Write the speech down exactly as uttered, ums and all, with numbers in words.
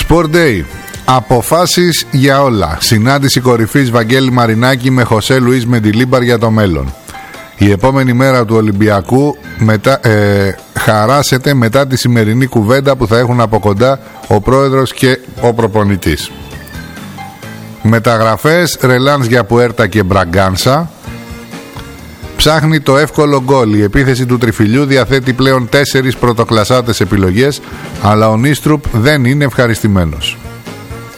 Sport Day. Αποφάσεις για όλα. Συνάντηση κορυφής Βαγγέλη Μαρινάκη με Χωσέ Λουίς Μεντιλίμπαρ για το μέλλον. Η επόμενη μέρα του Ολυμπιακού μετα, ε, χαράσεται μετά τη σημερινή κουβέντα που θα έχουν από κοντά ο πρόεδρος και ο προπονητής. Μεταγραφές, ρελάνς για Πουέρτα και Μπραγκάνσα. Ψάχνει το εύκολο γκολ. Η επίθεση του Τριφυλιού διαθέτει πλέον τέσσερις πρωτοκλασσάτες επιλογές, αλλά ο Νίστρουπ δεν είναι ευχαριστημένος.